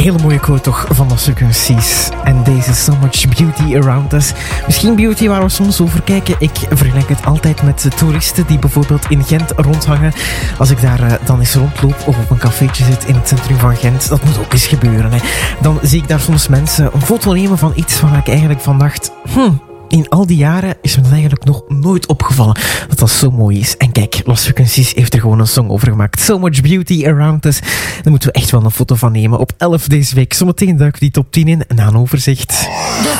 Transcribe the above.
Hele mooie quote toch van Lost Frequencies. En deze So Much Beauty Around Us. Misschien beauty waar we soms over kijken. Ik vergelijk het altijd met de toeristen die bijvoorbeeld in Gent rondhangen. Als ik daar dan eens rondloop of op een cafeetje zit in het centrum van Gent, dat moet ook eens gebeuren. Hè. Dan zie ik daar soms mensen een foto nemen van iets waar ik eigenlijk van dacht... In al die jaren is me dat eigenlijk nog nooit opgevallen dat dat zo mooi is. En kijk, Lost Frequencies heeft er gewoon een song over gemaakt. So Much Beauty Around Us. Daar moeten we echt wel een foto van nemen. Op 11 deze week. Zometeen duiken we die top 10 in na een overzicht. De